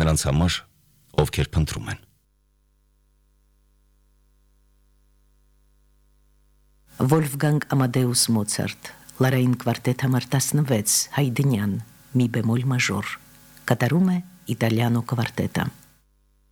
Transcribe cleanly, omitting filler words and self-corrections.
նրանց համար, ովքեր փնտրում են։ Վոլֆգանգ Ամադեուս Մոցարտ, լարային կվարտետ համար 16, Հայդնյան, մի բեմոլ մաժոր, կատարում է Իտալիանո կվարտետը։